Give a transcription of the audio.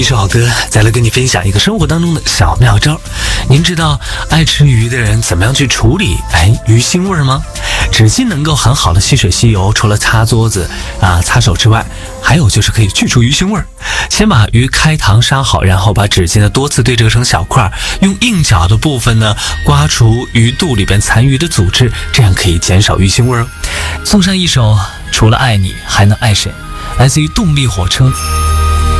一首好歌，再来跟你分享一个生活当中的小妙招。您知道爱吃鱼的人怎么样去处理鱼腥味吗？纸巾能够很好的吸水吸油，除了擦桌子擦手之外，还有就是可以去除鱼腥味。先把鱼开膛杀好，然后把纸巾呢多次对折成小块，用硬角的部分呢刮除鱼肚里边残余的组织，这样可以减少鱼腥味。送上一首除了爱你还能爱谁，来自于动力火车。